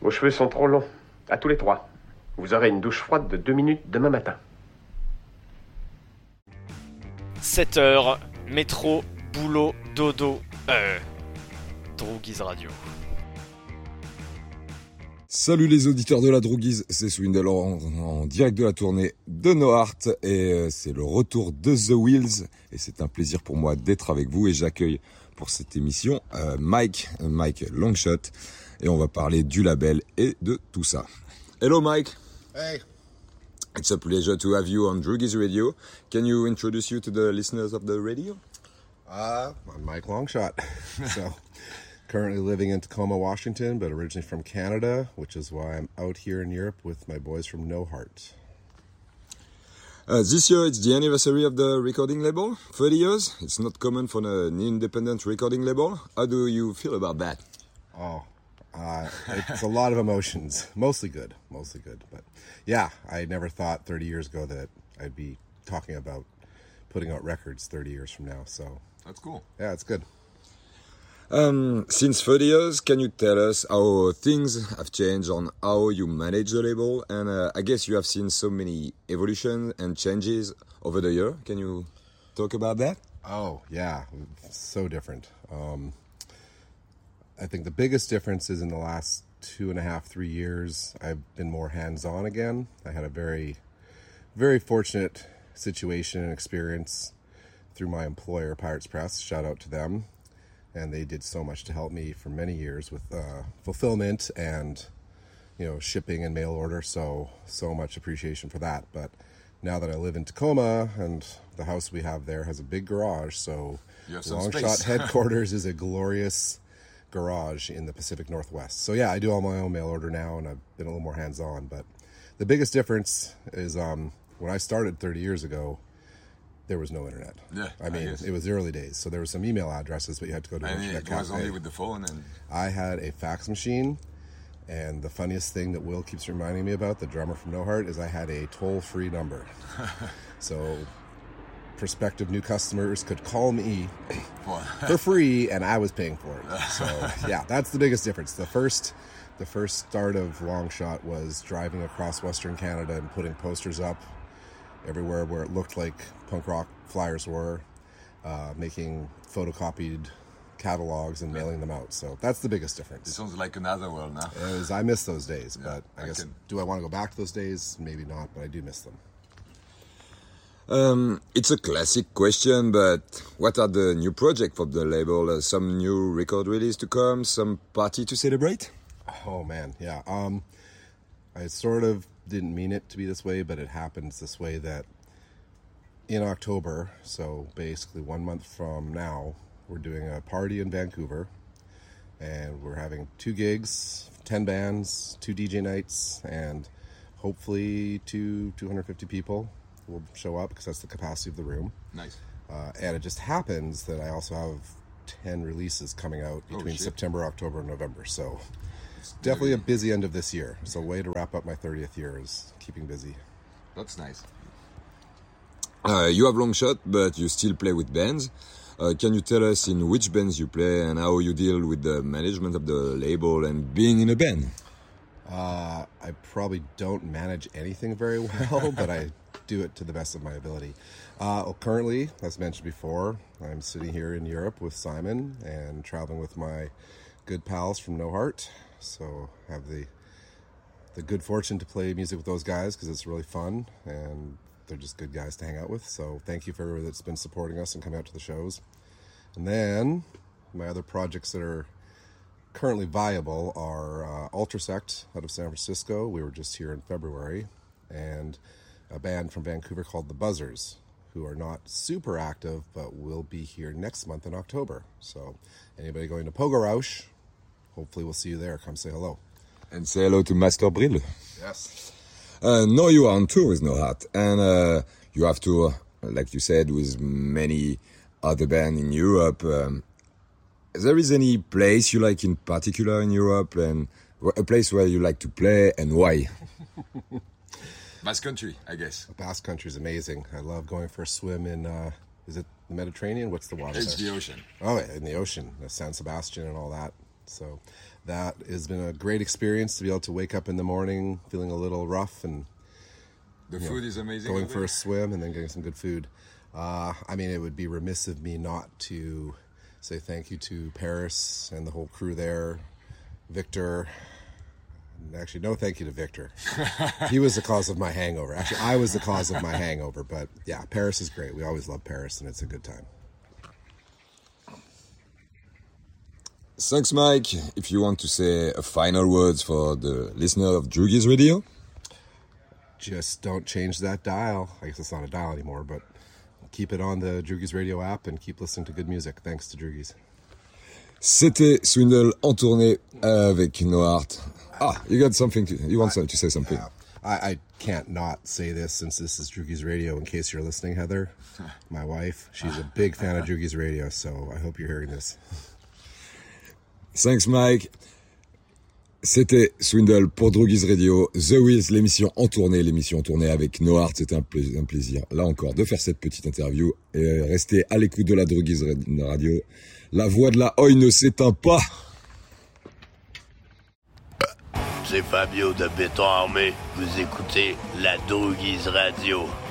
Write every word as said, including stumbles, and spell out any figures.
Vos cheveux sont trop longs, à tous les trois. Vous aurez une douche froide de deux minutes demain matin. sept heures, métro, boulot, dodo, euh... Droguise Radio. Salut les auditeurs de la Droguise, c'est Swindle en, en direct de la tournée de No Heart et euh, c'est le retour de The Wheels et c'est un plaisir pour moi d'être avec vous et j'accueille pour cette émission euh, Mike, euh, Mike Longshot et on va parler du label et de tout ça. Hello Mike. Hey. It's a pleasure to have you on Droguise Radio. Can you introduce you to the listeners of the radio? Uh, I'm Mike Longshot. So, currently living in Tacoma, Washington, but originally from Canada, which is why I'm out here in Europe with my boys from No Heart. Uh, this year it's the anniversary of the recording label, thirty years. It's not common for an independent recording label. How do you feel about that? Oh, uh, it's a lot of emotions. Mostly good, mostly good. But yeah, I never thought thirty years ago that I'd be talking about putting out records thirty years from now. So that's cool. Yeah, it's good. Um, since thirty years, can you tell us how things have changed on how you manage the label? And uh, I guess you have seen so many evolutions and changes over the year. Can you talk about that? Oh, yeah. So different. Um, I think the biggest difference is in the last two and a half, three years, I've been more hands-on again. I had a very, very fortunate situation and experience through my employer, Pirates Press. Shout out to them. And they did so much to help me for many years with uh, fulfillment and, you know, shipping and mail order. So, so much appreciation for that. But now that I live in Tacoma and the house we have there has a big garage, so Longshot headquarters is a glorious garage in the Pacific Northwest. So yeah, I do all my own mail order now, and I've been a little more hands-on. But the biggest difference is um, when I started thirty years ago, there was no internet. Yeah, I mean, I it was the early days, so there were some email addresses, but you had to go to an internet cafe. It was only with the phone. And I had a fax machine, and the funniest thing that Will keeps reminding me about, the drummer from No Heart, is I had a toll-free number. So prospective new customers could call me for free, and I was paying for it. So yeah, that's the biggest difference. The first, the first start of Longshot was driving across Western Canada and putting posters up everywhere where it looked like punk rock flyers were, uh, making photocopied catalogs and mailing them out. So that's the biggest difference. It sounds like another world now. Is, I miss those days, yeah, but I, I guess, can... do I want to go back to those days? Maybe not, but I do miss them. Um, it's a classic question, but what are the new projects for the label? Uh, some new record release to come? Some party to celebrate? Oh, man, yeah. Um, I sort of didn't mean it to be this way, but it happens this way that in October, so basically one month from now, we're doing a party in Vancouver, and we're having two gigs, ten bands, two D J nights, and hopefully two 250 people will show up because that's the capacity of the room. Nice. Uh, and it just happens that I also have ten releases coming out between oh, September, October, and November, so definitely a busy end of this year. So way to wrap up my thirtieth year is keeping busy. That's nice. Uh, you have Longshot, but you still play with bands. Uh, can you tell us in which bands you play and how you deal with the management of the label and being in a band? Uh, I probably don't manage anything very well, but I do it to the best of my ability. Uh, currently, as mentioned before, I'm sitting here in Europe with Simon and traveling with my good pals from No Heart. So I have the the good fortune to play music with those guys because it's really fun and they're just good guys to hang out with. So thank you for everyone that's been supporting us and coming out to the shows. And then my other projects that are currently viable are uh, Ultrasect out of San Francisco. We were just here in February. And a band from Vancouver called The Buzzers, who are not super active, but will be here next month in October. So anybody going to Pogo Rausch, hopefully we'll see you there. Come say hello. And say hello to Master Brill. Yes. Uh, now you are on tour with No Heart, and uh, you have to, like you said, with many other bands in Europe. Um, there is any place you like in particular in Europe, and a place where you like to play, and why? Basque Country, I guess. Basque Country is amazing. I love going for a swim in, uh, is it the Mediterranean? What's the water? It's the ocean. Oh, in the ocean, San Sebastian and all that. So, that has been a great experience to be able to wake up in the morning feeling a little rough and the food know, is amazing. Going for a swim and then getting some good food. Uh, I mean, it would be remiss of me not to say thank you to Paris and the whole crew there, Victor. Actually, no thank you to Victor. He was the cause of my hangover. Actually, I was the cause of my hangover. But yeah, Paris is great. We always love Paris, and it's a good time. Thanks, Mike. If you want to say a final words for the listener of Droogies Radio? Just don't change that dial. I guess it's not a dial anymore, but keep it on the Droogies Radio app and keep listening to good music. Thanks to Droogies. C'était Swindle en tournée avec Noart. Ah, you got something to, you want I, to say something. Uh, I, I can't not say this since this is Droogies Radio in case you're listening, Heather. My wife, she's a big fan of Droogies Radio, so I hope you're hearing this. Thanks, Mike. C'était Swindle pour Droogies Radio, The Wheels, l'émission en tournée, l'émission en tournée avec Noart. C'était un plaisir, un plaisir, là encore, de faire cette petite interview et rester à l'écoute de la Droogies Radio. La voix de la Oi ne s'éteint pas. C'est Fabio de Béton Armé. Vous écoutez la Droogies Radio.